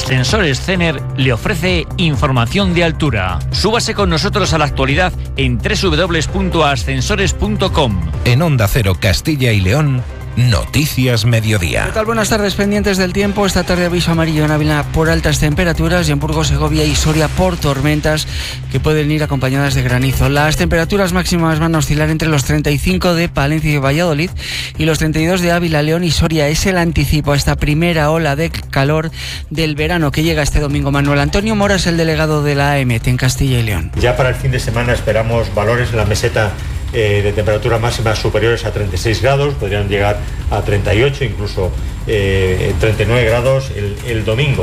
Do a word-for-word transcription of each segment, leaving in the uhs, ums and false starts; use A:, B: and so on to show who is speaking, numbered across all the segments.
A: Ascensores Cener le ofrece información de altura. Súbase con nosotros a la actualidad en doble u doble u doble u punto ascensores punto com.
B: En Onda Cero Castilla y León, Noticias Mediodía.
C: ¿Qué tal? Buenas tardes, pendientes del tiempo. Esta tarde aviso amarillo en Ávila por altas temperaturas y en Burgos, Segovia y Soria por tormentas que pueden ir acompañadas de granizo. Las temperaturas máximas van a oscilar entre los treinta y cinco de Palencia y Valladolid y los treinta y dos de Ávila, León y Soria. Es el anticipo a esta primera ola de calor del verano que llega este domingo. Manuel Antonio Mora es el delegado de la A M T en Castilla y León.
D: Ya para el fin de semana esperamos valores en la meseta Eh, de temperatura máximas superiores a treinta y seis grados, podrían llegar a treinta y ocho, incluso eh, treinta y nueve grados el, el domingo.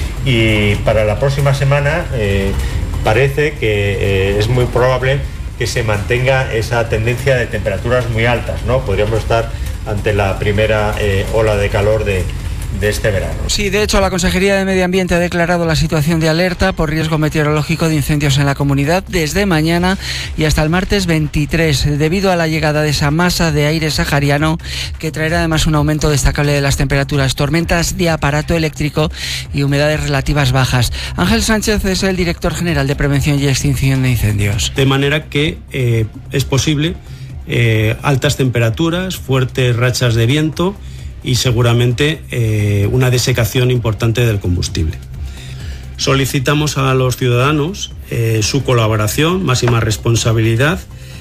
D: Y para la próxima semana eh, parece que eh, es muy probable que se mantenga esa tendencia de temperaturas muy altas, ¿no? Podríamos estar ante la primera eh, ola de calor de de este verano.
C: Sí, de hecho la Consejería de Medio Ambiente ha declarado la situación de alerta por riesgo meteorológico de incendios en la comunidad desde mañana y hasta el martes veintitrés, debido a la llegada de esa masa de aire sahariano que traerá además un aumento destacable de las temperaturas, tormentas de aparato eléctrico y humedades relativas bajas. Ángel Sánchez es el director general de Prevención y Extinción de Incendios.
E: De manera que eh, es posible eh, altas temperaturas, fuertes rachas de viento y seguramente eh, una desecación importante del combustible. Solicitamos a los ciudadanos eh, su colaboración, máxima responsabilidad.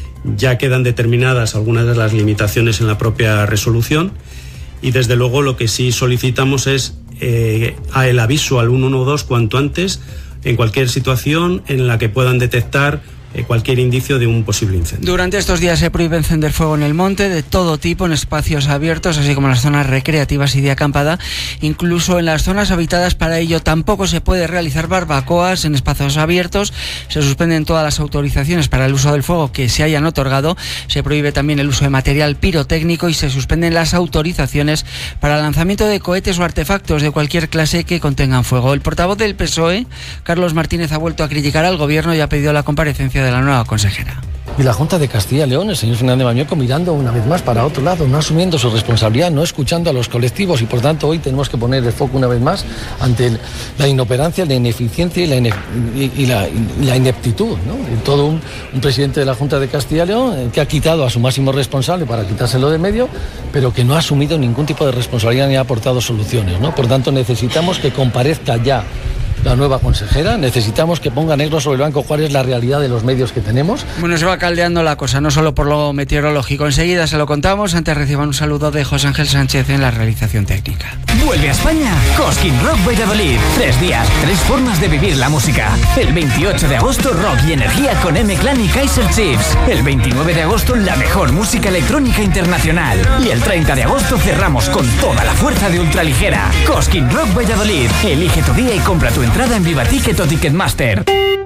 E: Ya quedan determinadas algunas de las limitaciones en la propia resolución y desde luego lo que sí solicitamos es eh, a el aviso al ciento doce cuanto antes en cualquier situación en la que puedan detectar cualquier indicio de un posible incendio.
C: Durante estos días se prohíbe encender fuego en el monte de todo tipo, en espacios abiertos, así como en las zonas recreativas y de acampada, incluso en las zonas habitadas. Para ello tampoco se puede realizar barbacoas en espacios abiertos. Se suspenden todas las autorizaciones para el uso del fuego que se hayan otorgado. Se prohíbe también el uso de material pirotécnico y se suspenden las autorizaciones para el lanzamiento de cohetes o artefactos de cualquier clase que contengan fuego. El portavoz del P S O E, Carlos Martínez, ha vuelto a criticar al Gobierno y ha pedido la comparecencia de la nueva consejera.
F: Y la Junta de Castilla y León, el señor Fernández Mañueco, mirando una vez más para otro lado, no asumiendo su responsabilidad, no escuchando a los colectivos y por tanto hoy tenemos que poner el foco una vez más ante el, la inoperancia, la ineficiencia y la, ine, y, y la, y la ineptitud, ¿no? Y todo un, un presidente de la Junta de Castilla y León eh, que ha quitado a su máximo responsable para quitárselo de medio, pero que no ha asumido ningún tipo de responsabilidad ni ha aportado soluciones, ¿no? Por tanto necesitamos que comparezca ya la nueva consejera, necesitamos que ponga negro sobre blanco cuál es la realidad de los medios que tenemos.
C: Bueno, se va caldeando la cosa, no solo por lo meteorológico. Enseguida se lo contamos. Antes reciban un saludo de José Ángel Sánchez en la realización técnica.
G: Vuelve a España Cosquín Rock Valladolid. Tres días, tres formas de vivir la música. El veintiocho de agosto, rock y energía con M-Clan y Kaiser Chiefs. El veintinueve de agosto, la mejor música electrónica internacional. Y el treinta de agosto cerramos con toda la fuerza de ultraligera. Cosquín Rock Valladolid. Elige tu día y compra tu entrada en Viva Ticket o Ticketmaster.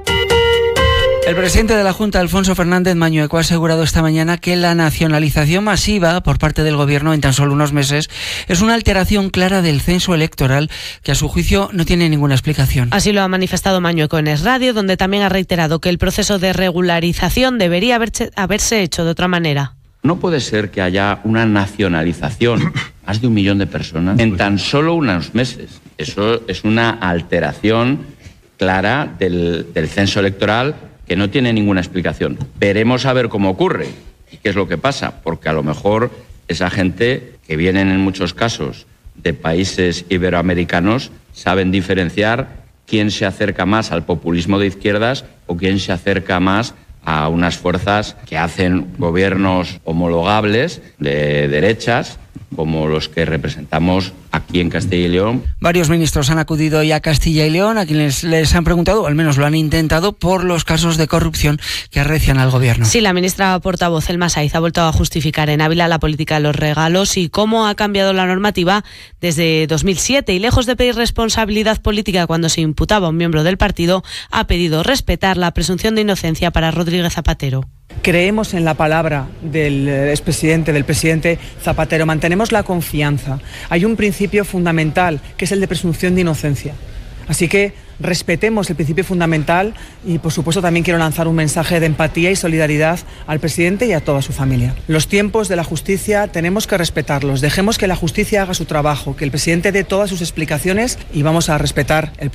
C: El presidente de la Junta, Alfonso Fernández Mañueco, ha asegurado esta mañana que la nacionalización masiva por parte del Gobierno en tan solo unos meses es una alteración clara del censo electoral que a su juicio no tiene ninguna explicación.
H: Así lo ha manifestado Mañueco en Es Radio, donde también ha reiterado que el proceso de regularización debería haberse, haberse hecho de otra manera.
I: No puede ser que haya una nacionalización, más de un millón de personas, en tan solo unos meses. Eso es una alteración clara del, del censo electoral que no tiene ninguna explicación. Veremos a ver cómo ocurre y qué es lo que pasa, porque a lo mejor esa gente que vienen en muchos casos de países iberoamericanos saben diferenciar quién se acerca más al populismo de izquierdas o quién se acerca más a unas fuerzas que hacen gobiernos homologables de derechas, como los que representamos aquí en Castilla y León.
C: Varios ministros han acudido hoy a Castilla y León, a quienes les han preguntado, o al menos lo han intentado, por los casos de corrupción que arrecian al Gobierno.
H: Sí, la ministra portavoz, Elma Saiz, ha vuelto a justificar en Ávila la política de los regalos y cómo ha cambiado la normativa desde dos mil siete. Y lejos de pedir responsabilidad política cuando se imputaba a un miembro del partido, ha pedido respetar la presunción de inocencia para Rodríguez Zapatero.
J: Creemos en la palabra del expresidente, del presidente Zapatero, mantenemos la confianza. Hay un principio fundamental que es el de presunción de inocencia. Así que respetemos el principio fundamental y, por supuesto, también quiero lanzar un mensaje de empatía y solidaridad al presidente y a toda su familia. Los tiempos de la justicia tenemos que respetarlos. Dejemos que la justicia haga su trabajo, que el presidente dé todas sus explicaciones y vamos a respetar el